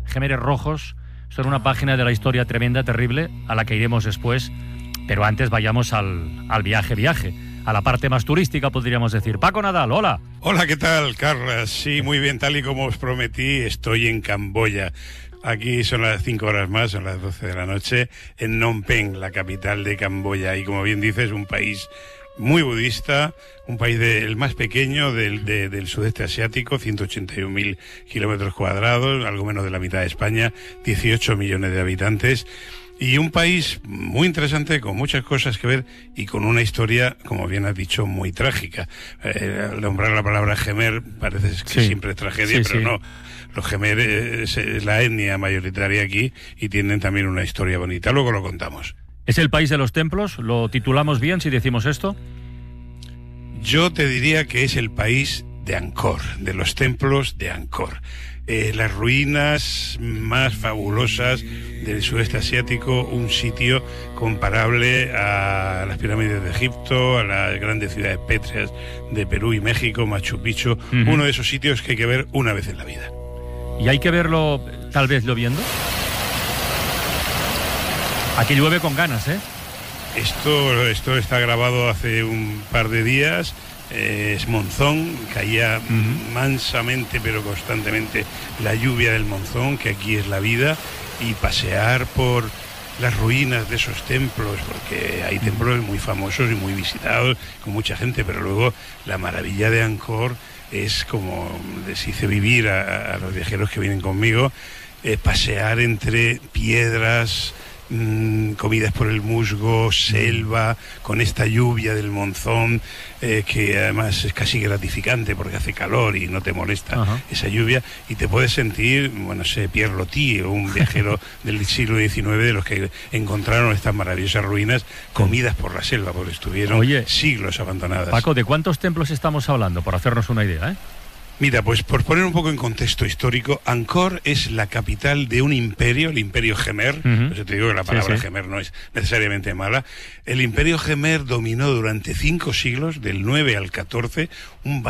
Jemeres Rojos son una página de la historia tremenda, terrible, a la que iremos después, pero antes vayamos al viaje, a la parte más turística, podríamos decir. Paco Nadal, hola. Hola, ¿qué tal, Carlas? Sí, muy bien, tal y como os prometí, estoy en Camboya. Aquí son las 5 horas más, son las 12 de la noche, en Phnom Penh, la capital de Camboya. Y como bien dices, un país muy budista, un país el más pequeño del sudeste asiático, 181.000 kilómetros cuadrados, algo menos de la mitad de España, 18 millones de habitantes. Y un país muy interesante, con muchas cosas que ver y con una historia, como bien has dicho, muy trágica. Al nombrar la palabra Jemer parece que siempre es tragedia, pero no. Los Jemer es la etnia mayoritaria aquí y tienen también una historia bonita. Luego lo contamos. ¿Es el país de los templos? ¿Lo titulamos bien si decimos esto? Yo te diría que es el país de Angkor, de los templos de Angkor. Las ruinas más fabulosas del sudeste asiático, un sitio comparable a las pirámides de Egipto, a las grandes ciudades pétreas de Perú y México, Machu Picchu, uno de esos sitios que hay que ver una vez en la vida. ¿Y hay que verlo, tal vez lloviendo? Aquí llueve con ganas, ¿eh? Esto está grabado hace un par de días. Es monzón, caía mansamente pero constantemente la lluvia del monzón, que aquí es la vida, y pasear por las ruinas de esos templos, porque hay templos muy famosos y muy visitados, con mucha gente, pero luego la maravilla de Angkor es, como les hice vivir a los viajeros que vienen conmigo, pasear entre piedras, comidas por el musgo, selva, con esta lluvia del monzón, que además es casi gratificante porque hace calor y no te molesta esa lluvia, y te puedes sentir, bueno, Pierre Loti, un viajero del siglo XIX, de los que encontraron estas maravillosas ruinas comidas por la selva, porque estuvieron siglos abandonadas. Paco, ¿de cuántos templos estamos hablando? Por hacernos una idea, ¿eh? Mira, pues por poner un poco en contexto histórico, Angkor es la capital de un imperio, el Imperio Jemer. Por eso te digo que la palabra Jemer no es necesariamente mala. El Imperio Jemer dominó durante 5 siglos, del 9 al 14, una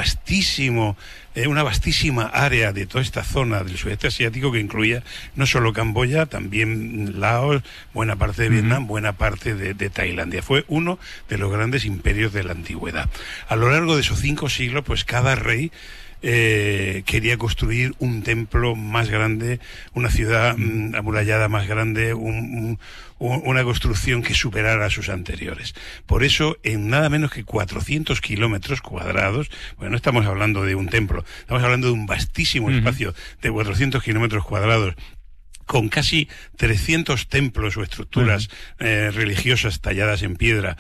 vastísima área de toda esta zona del sudeste asiático, que incluía no solo Camboya, también Laos, buena parte de Vietnam, buena parte de Tailandia. Fue uno de los grandes imperios de la antigüedad. A lo largo de esos 5 siglos, pues cada rey quería construir un templo más grande, una ciudad amurallada más grande, una construcción que superara a sus anteriores. Por eso, en nada menos que 400 kilómetros cuadrados, bueno, no estamos hablando de un templo, estamos hablando de un vastísimo espacio de 400 kilómetros cuadrados, con casi 300 templos o estructuras religiosas talladas en piedra,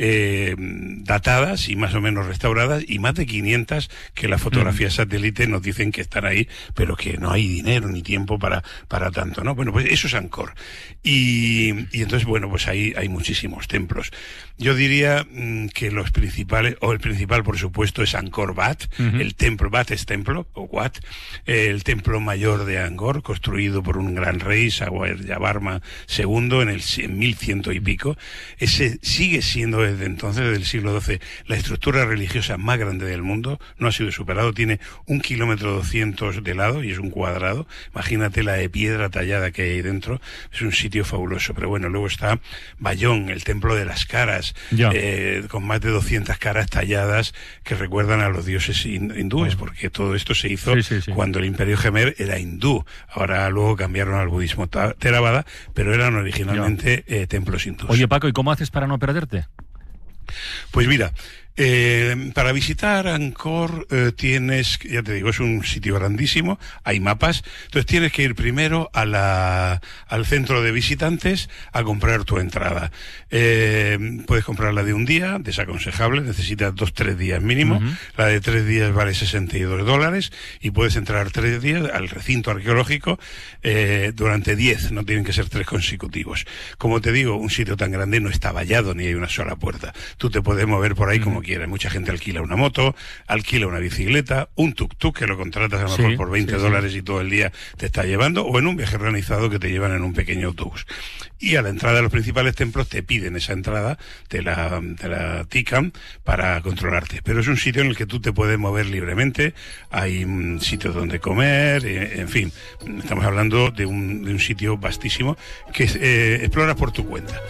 datadas y más o menos restauradas, y más de 500 que las fotografías satélite nos dicen que están ahí, pero que no hay dinero ni tiempo para tanto, ¿no? Bueno, pues eso es Angkor. Y entonces, bueno, pues ahí hay muchísimos templos. Yo diría que los principales, o el principal, por supuesto, es Angkor Wat. El templo, Wat es templo, o Wat, el templo mayor de Angkor, construido por un gran rey, Yavarman II, en 1100 y pico. Ese sigue siendo desde entonces, desde el siglo XII, la estructura religiosa más grande del mundo. No ha sido superado, tiene 1,2 kilómetros de lado y es un cuadrado. Imagínate la de piedra tallada que hay ahí dentro. Es un sitio fabuloso. Pero bueno, luego está Bayón, el templo de las caras, con más de 200 caras talladas que recuerdan a los dioses hindúes, porque todo esto se hizo cuando el Imperio Jemer era hindú. Ahora luego cambiaron al budismo Theravada, pero eran originalmente templos hindúes. Oye, Paco, ¿y cómo haces para no perderte? Pues mira, para visitar Angkor tienes, ya te digo, es un sitio grandísimo, hay mapas, entonces tienes que ir primero al centro de visitantes a comprar tu entrada. Puedes comprarla de un día, desaconsejable, necesitas 2-3 días mínimo. La de 3 días vale $62 y puedes entrar 3 días al recinto arqueológico durante 10, no tienen que ser 3 consecutivos. Como te digo, un sitio tan grande no está vallado ni hay una sola puerta. Tú te puedes mover por ahí como como quieras. Mucha gente alquila una moto, alquila una bicicleta, un tuk-tuk que lo contratas a lo mejor por $20 y todo el día te está llevando, o en un viaje organizado que te llevan en un pequeño autobús. Y a la entrada de los principales templos te piden esa entrada, te la tican para controlarte. Pero es un sitio en el que tú te puedes mover libremente, hay sitios donde comer, en fin, estamos hablando de un sitio vastísimo que exploras por tu cuenta.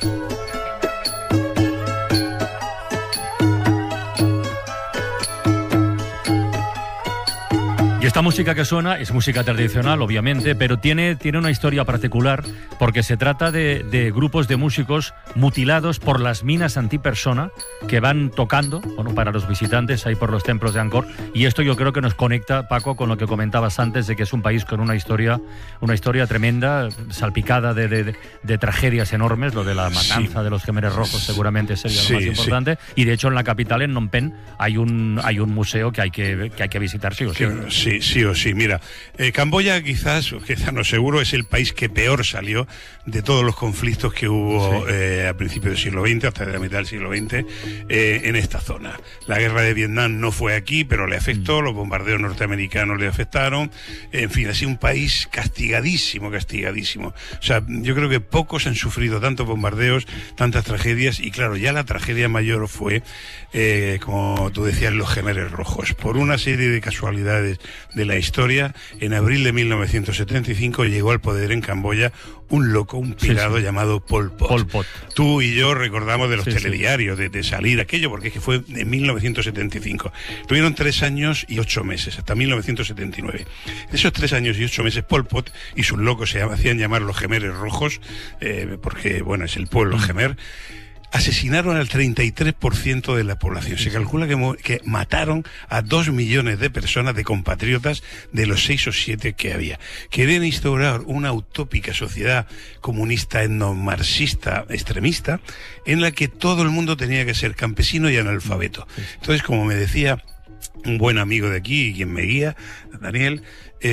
Y esta música que suena es música tradicional, obviamente, pero tiene una historia particular porque se trata de grupos de músicos mutilados por las minas antipersona que van tocando, bueno, para los visitantes ahí por los templos de Angkor. Y esto yo creo que nos conecta, Paco, con lo que comentabas antes de que es un país con una historia tremenda, salpicada de tragedias enormes. Lo de la matanza de los Jemeres Rojos seguramente sería lo más importante. Y de hecho en la capital, en Phnom Penh, hay un museo que hay que visitar sí o sí. Sí o sí. Mira, Camboya quizás no seguro, es el país que peor salió de todos los conflictos que hubo a principios del siglo XX, hasta la mitad del siglo XX, en esta zona. La guerra de Vietnam no fue aquí, pero le afectó, los bombardeos norteamericanos le afectaron. En fin, ha sido un país castigadísimo. O sea, yo creo que pocos han sufrido tantos bombardeos, tantas tragedias, y claro, ya la tragedia mayor fue, como tú decías, los Jemeres Rojos. Por una serie de casualidades de la historia, en abril de 1975 llegó al poder en Camboya un loco, un pirado llamado Pol Pot. Pol Pot. Tú y yo recordamos de los telediarios, de salir aquello, porque es que fue en 1975. Tuvieron 3 años y 8 meses, hasta 1979. Esos 3 años y 8 meses, Pol Pot y sus locos se hacían llamar los Jemeres Rojos, porque, bueno, es el pueblo Jemer. Asesinaron al 33% de la población. Se calcula que mataron a 2 millones de personas, de compatriotas, de los 6 o 7 que había. Querían instaurar una utópica sociedad comunista, etnomarxista, extremista, en la que todo el mundo tenía que ser campesino y analfabeto. Entonces, como me decía un buen amigo de aquí, quien me guía, Daniel,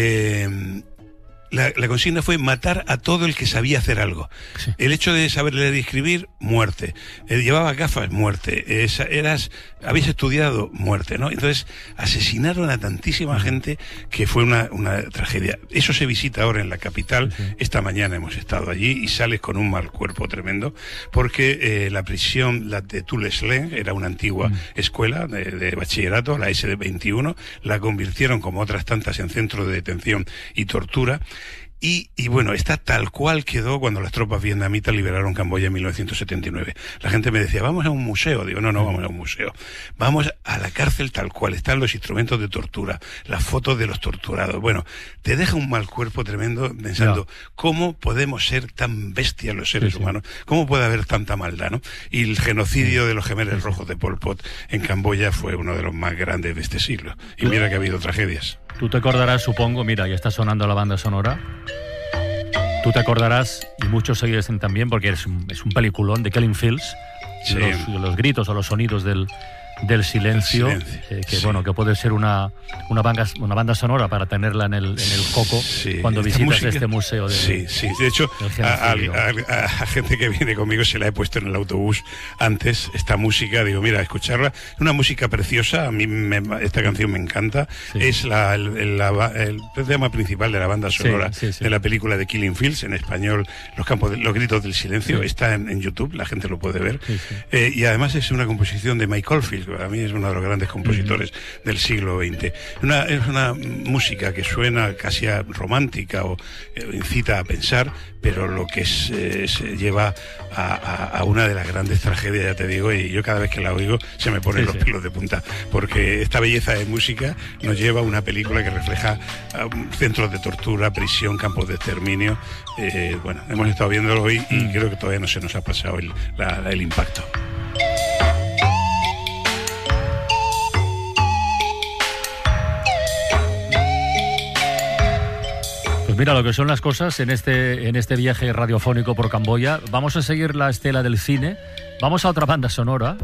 la consigna fue matar a todo el que sabía hacer algo. Sí. El hecho de saber leer y escribir, muerte. Llevaba gafas, muerte. Habéis estudiado, muerte, ¿no? Entonces, asesinaron a tantísima gente que fue una tragedia. Eso se visita ahora en la capital. Sí. Esta mañana hemos estado allí y sales con un mal cuerpo tremendo, porque la prisión, la de Tuleslen, era una antigua escuela de bachillerato, la SD21, la convirtieron, como otras tantas, en centro de detención y tortura. Y bueno, está tal cual quedó cuando las tropas vietnamitas liberaron Camboya en 1979. La gente me decía, vamos a un museo. Digo, no vamos a un museo. Vamos a la cárcel tal cual. Están los instrumentos de tortura, las fotos de los torturados. Bueno, te deja un mal cuerpo tremendo pensando, ¿cómo podemos ser tan bestias los seres humanos? ¿Cómo puede haber tanta maldad, no? Y el genocidio de los Jemeres Rojos de Pol Pot en Camboya fue uno de los más grandes de este siglo. Y mira que ha habido tragedias. Tú te acordarás, supongo, mira, ya está sonando la banda sonora. Tú te acordarás, y muchos se dicen también, porque es un peliculón de Killing Fields, los gritos o los sonidos del silencio, que puede ser una banda sonora para tenerla en el coco cuando visitas música, este museo. De hecho, a gente que viene conmigo se la he puesto en el autobús antes, esta música, digo, mira, escucharla, es una música preciosa, a mí esta canción me encanta, es el tema principal de la banda sonora de la película de Killing Fields, en español, los gritos del silencio, está en YouTube, la gente lo puede ver, y además es una composición de Mike Oldfield. Para mí es uno de los grandes compositores del siglo XX. Es una música que suena casi romántica o incita a pensar, pero lo que lleva a una de las grandes tragedias, ya te digo, y yo cada vez que la oigo se me ponen los pelos de punta, porque esta belleza de música nos lleva a una película que refleja centros de tortura, prisión, campos de exterminio. Bueno, hemos estado viéndolo hoy y creo que todavía no se nos ha pasado el impacto. Mira lo que son las cosas en este viaje radiofónico por Camboya. Vamos a seguir la estela del cine. Vamos a otra banda sonora.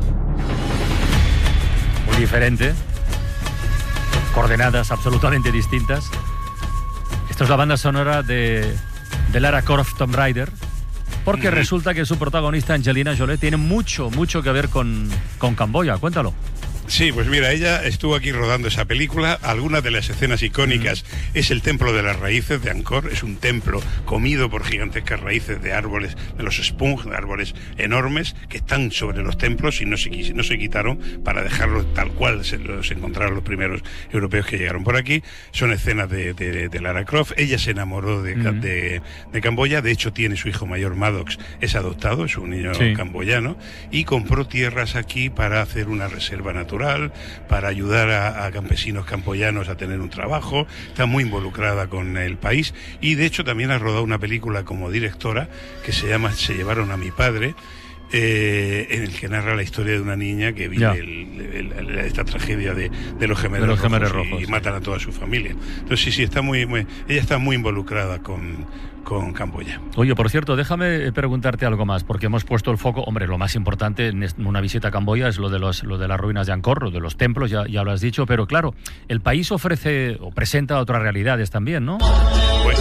Muy diferente. Coordenadas absolutamente distintas. Esto es la banda sonora de Lara Croft Tomb Raider. porque resulta que su protagonista, Angelina Jolie, tiene mucho que ver con Camboya. Cuéntalo. Sí, pues mira, ella estuvo aquí rodando esa película. Algunas de las escenas icónicas es el templo de las raíces de Angkor. Es un templo comido por gigantescas raíces de árboles, de los spung, de árboles enormes que están sobre los templos y no se quitaron para dejarlos tal cual se los encontraron los primeros europeos que llegaron por aquí. Son escenas de Lara Croft. Ella se enamoró de Camboya. De hecho, tiene su hijo mayor, Maddox, es adoptado, es un niño camboyano, y compró tierras aquí para hacer una reserva natural, para ayudar a campesinos camboyanos a tener un trabajo. Está muy involucrada con el país y de hecho también ha rodado una película como directora que se llama Se llevaron a mi padre, en el que narra la historia de una niña que vive esta tragedia de los gemelos rojos y matan a toda su familia. Entonces sí, está ella está muy involucrada con Camboya. Oye, por cierto, déjame preguntarte algo más, porque hemos puesto el foco, hombre, lo más importante en una visita a Camboya es lo de las ruinas de Angkor, lo de los templos, ya lo has dicho, pero claro, el país ofrece o presenta otras realidades también, ¿no? Pues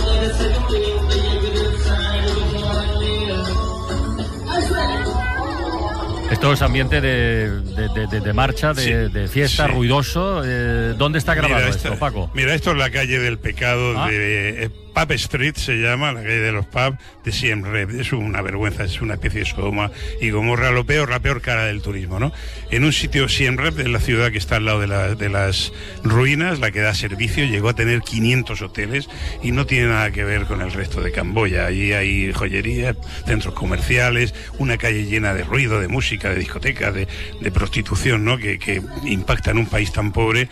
esto es ambiente de marcha, de fiesta, ruidoso. ¿Dónde está grabado esto, Paco? Mira, esto es la calle del pecado de Pub Street, se llama, la calle de los pubs de Siem Reap. Es una vergüenza, es una especie de Sodoma y Gomorra, la peor cara del turismo, ¿no? En un sitio, Siem Reap, en la ciudad que está al lado de las ruinas, la que da servicio, llegó a tener 500 hoteles y no tiene nada que ver con el resto de Camboya. Allí hay joyería, centros comerciales, una calle llena de ruido, de música, de discotecas, de prostitución, ¿no? Que impacta en un país tan pobre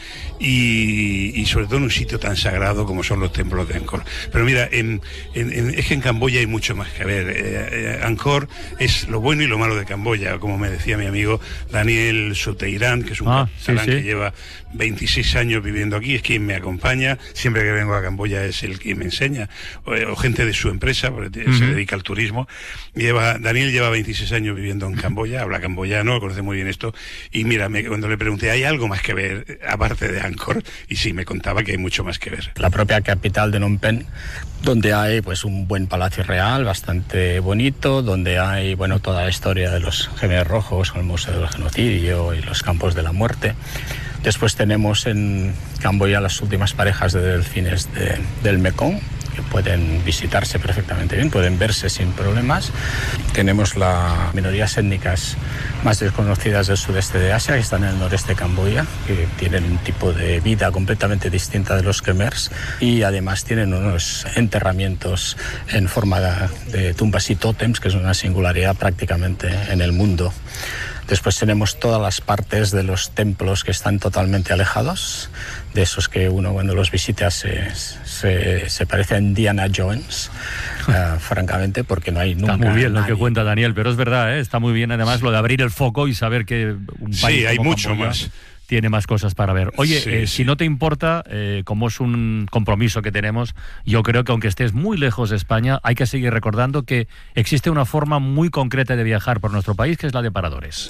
y sobre todo en un sitio tan sagrado como son los templos de Angkor. Pero mira, es que en Camboya hay mucho más que ver. Angkor es lo bueno y lo malo de Camboya, como me decía mi amigo Daniel Soteirán, que es un catalán que lleva 26 años viviendo aquí, es quien me acompaña, siempre que vengo a Camboya es el que me enseña, o gente de su empresa, porque se dedica al turismo. Daniel lleva 26 años viviendo en Camboya, habla camboyano, conoce muy bien esto, y mira, cuando le pregunté, ¿hay algo más que ver aparte de Angkor? Y sí, me contaba que hay mucho más que ver. La propia capital de Phnom Penh, donde hay pues un buen palacio real, bastante bonito, donde hay toda la historia de los Khmer Rojos, el Museo del Genocidio y los campos de la muerte. Después tenemos en Camboya las últimas parejas de delfines del Mekong, que pueden visitarse perfectamente bien, pueden verse sin problemas. Tenemos las minorías étnicas más desconocidas del sudeste de Asia, que están en el noreste de Camboya, que tienen un tipo de vida completamente distinta de los Khmers y además tienen unos enterramientos en forma de tumbas y tótems, que es una singularidad prácticamente en el mundo. Después tenemos todas las partes de los templos que están totalmente alejados, de esos que uno cuando los visita se parece a Indiana Jones, francamente, porque no hay nunca. Está muy bien nadie. Lo que cuenta Daniel, pero es verdad, está muy bien además lo de abrir el foco y saber que un país hay como mucho Camboya más. Tiene más cosas para ver. Oye, si no te importa, como es un compromiso que tenemos, yo creo que aunque estés muy lejos de España, hay que seguir recordando que existe una forma muy concreta de viajar por nuestro país, que es la de paradores.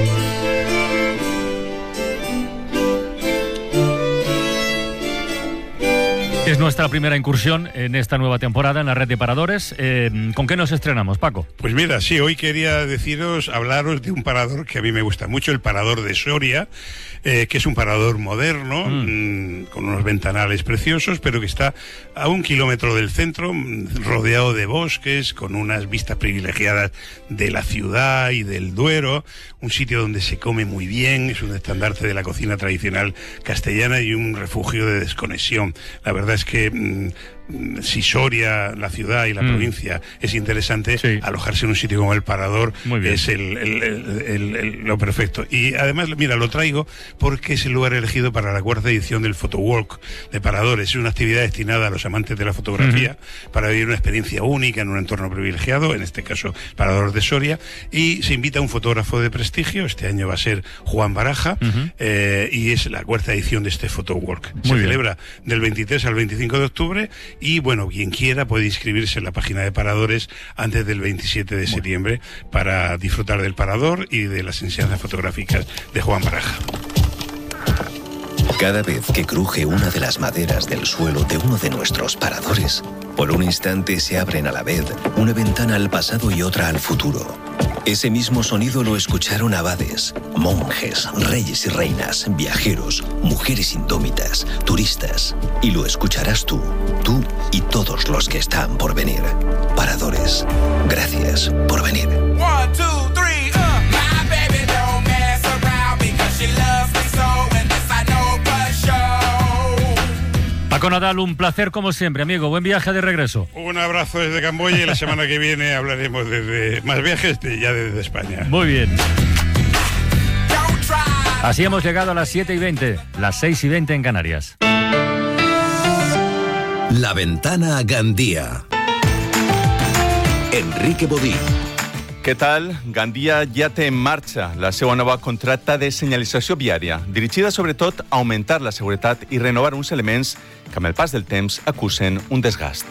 Es nuestra primera incursión en esta nueva temporada en la red de paradores. ¿Con qué nos estrenamos, Paco? Pues mira, sí, hoy quería hablaros de un parador que a mí me gusta mucho, el parador de Soria, que es un parador moderno, con unos ventanales preciosos, pero que está a 1 kilómetro del centro, rodeado de bosques, con unas vistas privilegiadas de la ciudad y del Duero, un sitio donde se come muy bien, es un estandarte de la cocina tradicional castellana y un refugio de desconexión. La verdad es que si Soria, la ciudad y la provincia es interesante, alojarse en un sitio como el Parador es lo perfecto. Y además, mira, lo traigo porque es el lugar elegido para la 4ª edición del Photowalk de Paradores. Es una actividad destinada a los amantes de la fotografía para vivir una experiencia única en un entorno privilegiado, en este caso Parador de Soria, y se invita a un fotógrafo de prestigio. Este año va a ser Juan Baraja, y es la 4ª edición de este Photowalk. Se celebra del 23 al 25 de octubre y bueno, quien quiera puede inscribirse en la página de Paradores antes del 27 de septiembre para disfrutar del Parador y de las enseñanzas fotográficas de Juan Baraja. Cada vez que cruje una de las maderas del suelo de uno de nuestros paradores, por un instante se abren a la vez una ventana al pasado y otra al futuro. Ese mismo sonido lo escucharon abades, monjes, reyes y reinas, viajeros, mujeres indómitas, turistas. Y lo escucharás tú y todos los que están por venir. Paradores, gracias por venir. 1, 2, 3, my baby don't mess around because she loves me so, and this I know for sure. Paco Nadal, un placer como siempre, amigo. Buen viaje de regreso. Un abrazo desde Camboya y la semana que viene hablaremos de más viajes ya desde España. Muy bien. Así hemos llegado a las 7:20, las 6:20 en Canarias. La Ventana a Gandia. Enrique Bodí. Què tal? Gandia ja té en marxa la seva nova contracta de senyalització viària, dirigida sobretot a augmentar la seguretat i renovar uns elements que amb el pas del temps acusen un desgast.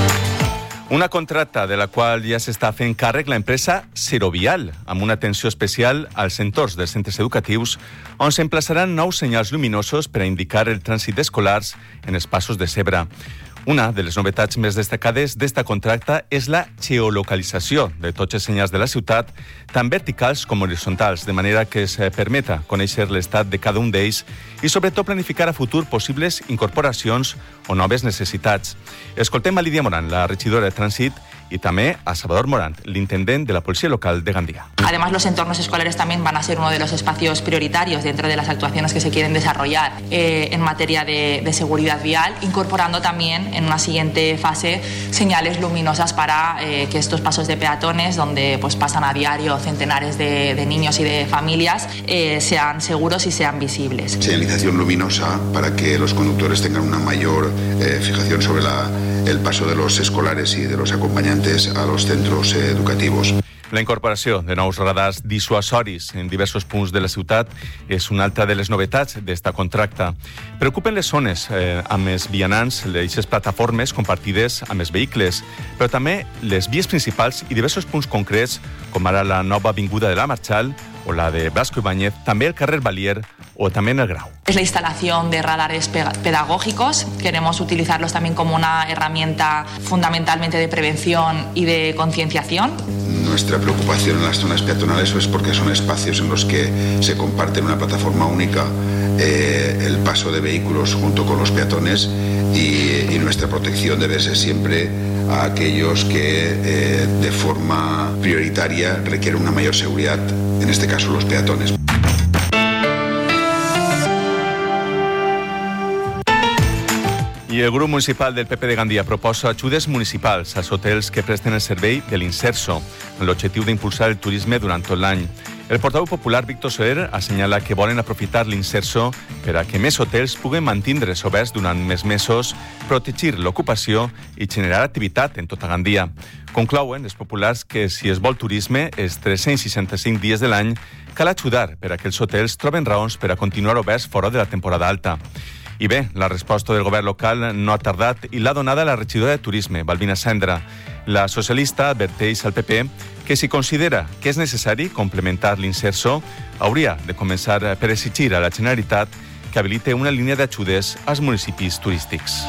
Una contracta de la qual ja s'està fent càrrec l'empresa Serovial, amb una atenció especial als entorns dels centres educatius, on s'emplaçaran nous senyals luminosos per a indicar el trànsit d'escolars en els passos de zebra. Una de les novetats més destacades d'esta contracta és la geolocalització de tots els senyals de la ciutat, tant verticals com horitzontals, de manera que es permeta conèixer l'estat de cada un d'ells i sobretot planificar a futur possibles incorporacions o noves necessitats. Escoltem a Lídia Morant, la regidora de Trànsit, y también a Salvador Morant, el intendente de la Policía Local de Gandía. Además, los entornos escolares también van a ser uno de los espacios prioritarios dentro de las actuaciones que se quieren desarrollar en materia de seguridad vial, incorporando también en una siguiente fase señales luminosas para que estos pasos de peatones, donde pues pasan a diario centenares de niños y de familias, sean seguros y sean visibles. Señalización luminosa para que los conductores tengan una mayor fijación sobre el paso de los escolares y de los acompañantes a los centros educativos. La incorporació de nous radars dissuasoris en diversos punts de la ciutat és una altra de les novetats d'esta contracta. Preocupen les zones amb els vianants, les plataformes compartides amb els vehicles, però també les vies principals i diversos punts concrets, com ara la nova avinguda de la Marchal o la de Blasco Ibáñez, també el carrer Valier o también el Grau. Es la instalación de radares pedagógicos. Queremos utilizarlos también como una herramienta fundamentalmente de prevención y de concienciación. Nuestra preocupación en las zonas peatonales es porque son espacios en los que se comparte en una plataforma única el paso de vehículos junto con los peatones y nuestra protección debe ser siempre a aquellos que de forma prioritaria requieren una mayor seguridad, en este caso los peatones. I el grup municipal del PP de Gandia proposa ajudes municipals als hotels que presten el servei de l'Inserso, amb l'objectiu d'impulsar el turisme durant tot l'any. El portaveu popular Víctor Soler assenyala que volen aprofitar l'Inserso per a que més hotels puguen mantindre's oberts durant més mesos, protegir l'ocupació i generar activitat en tota Gandia. Conclouen els populars que si es vol turisme els 365 dies de l'any cal ajudar per a que els hotels troben raons per a continuar oberts fora de la temporada alta. I bé, la resposta del govern local no ha tardat i l'ha donada la regidora de Turisme, Balbina Cendra. La socialista adverteix al PP que si considera que és necessari complementar l'Inserso, hauria de començar per exigir a la Generalitat que habilite una línia d'ajudes als municipis turístics.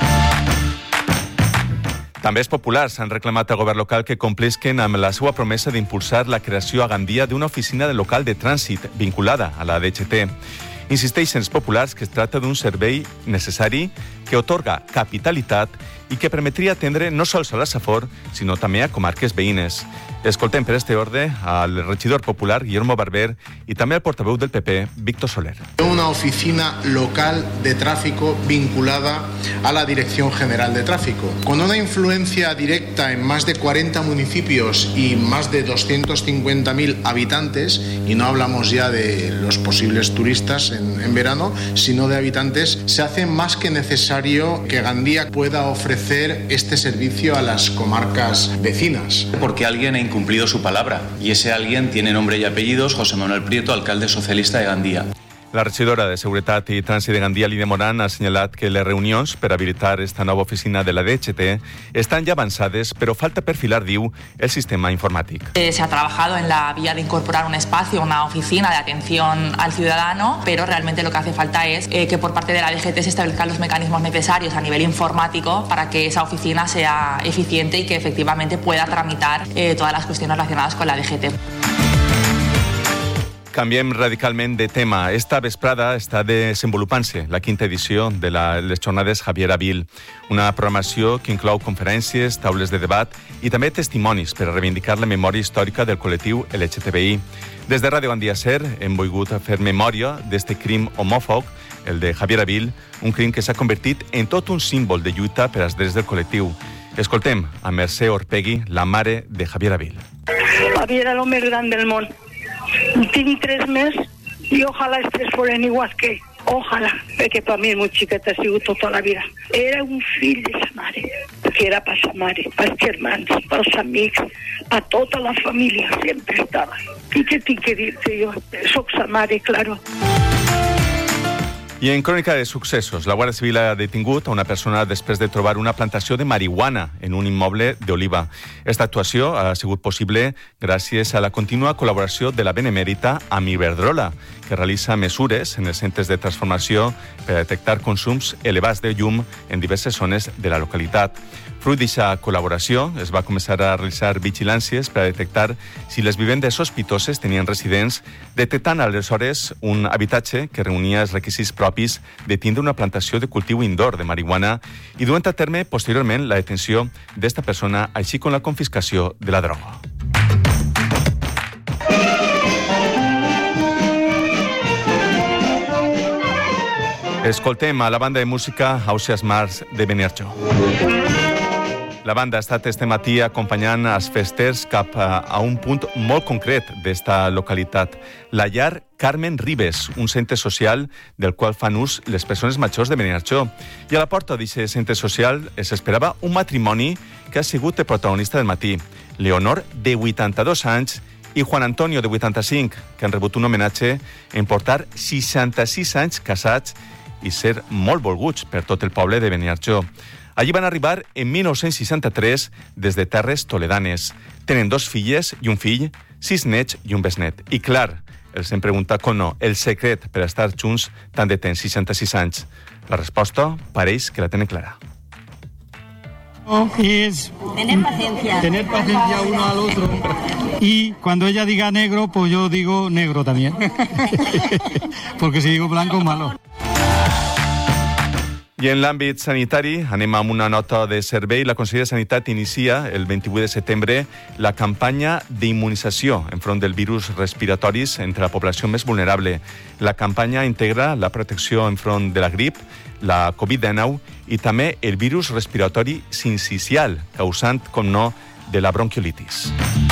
També els populars han reclamat al govern local que complisquen amb la seva promesa d'impulsar la creació a Gandia d'una oficina local de trànsit vinculada a la DGT. Insisteixen els populars que es tracta d'un servei necessari que otorga capitalitat i que permetria atendre no sols a la Safor, sinó també a comarques veïnes. Escoltem per este ordre al regidor popular Guillermo Barber y también al portavoz del PP, Víctor Soler. Una oficina local de tráfico vinculada a la Dirección General de Tráfico, con una influencia directa en más de 40 municipios y más de 250.000 habitantes, y no hablamos ya de los posibles turistas en verano, sino de habitantes. Se hace más que necesario que Gandía pueda ofrecer este servicio a las comarcas vecinas. Porque alguien ha incumplido su palabra, y ese alguien tiene nombre y apellidos: José Manuel Prieto, alcalde socialista de Gandía. La regidora de Seguretat i Trànsit de Gandia, Lídia Moran, ha assenyalat que les reunions per habilitar esta nova oficina de la DGT estan ja avançades, però falta perfilar, diu, el sistema informàtic. Se ha trabajado en la vía de incorporar un espacio, una oficina de atención al ciudadano, pero realmente lo que hace falta es que por parte de la DGT se establezcan los mecanismos necesarios a nivel informático para que esa oficina sea eficiente y que efectivamente pueda tramitar todas las cuestiones relacionadas con la DGT. Canviem radicalment de tema. Esta vesprada està desenvolupant-se la quinta edició de les jornades Javier Avil, una programació que inclou conferències, taules de debat i també testimonis per a reivindicar la memòria històrica del col·lectiu LGTBI. Des de Ràdio Gandia Ser hem volgut fer memòria d'este crim homòfob, el de Javier Avil, un crim que s'ha convertit en tot un símbol de lluita per als drets del col·lectiu. Escoltem a Mercè Orpegui, la mare de Javier Avil. Javier era l'home gran del món. Tinc 3 mesos i ojalà els 3 foren igual que ell. Ojalà, perquè per mi molt xiqueta ha sigut tota la vida. Era un fill de sa mare, que era per sa mare, pels germans, pels amics, a tota la família, sempre estava. I què tinc que dir-te jo? Soc sa mare, claro. I en crònica de successos, la Guàrdia Civil ha detingut a una persona després de trobar una plantació de marihuana en un immoble d'Oliva. Esta actuació ha sigut possible gràcies a la contínua col·laboració de la Benemèrita amb Iberdrola, que realitza mesures en els centres de transformació per a detectar consums elevats de llum en diverses zones de la localitat. Fruit d'aquesta col·laboració, es va començar a realitzar vigilàncies per a detectar si les vivendes sospitoses tenien residents, detectant aleshores un habitatge que reunia els requisits propis de tindre una plantació de cultiu indoor de marihuana i duent a terme posteriorment la detenció d'esta persona, així com la confiscació de la droga. Escoltem a la banda de música Ausias Mars de Beniarjó. La banda ha estat este matí acompanyant els festers cap a un punt molt concret d'esta localitat, la llar Carmen Ribes, un centre social del qual fan ús les persones majors de Beniarjó. I a la porta d'aquest centre social s'esperava un matrimoni que ha sigut el protagonista del matí. Leonor, de 82 anys, i Juan Antonio, de 85, que han rebut un homenatge en portar 66 anys casats i ser molt volguts per tot el poble de Beniarjó. Allí van arribar en 1963 des de terres toledanes. Tenen 2 filles i un fill, 6 nets i un besnet. I clar, els hem preguntat com no, el secret per estar junts tant de temps, 66 anys. La resposta pareix que la tenen clara. Es tener paciencia uno al otro y cuando ella diga negro, pues yo digo negro también. Porque si digo blanco, malo. I en l'àmbit sanitari, anem amb una nota de servei. La Conselleria de Sanitat inicia el 28 de setembre la campanya d'immunització enfront del virus respiratoris entre la població més vulnerable. La campanya integra la protecció enfront de la grip, la Covid-19 i també el virus respiratori sincicial, causant, com no, de la bronquiolitis.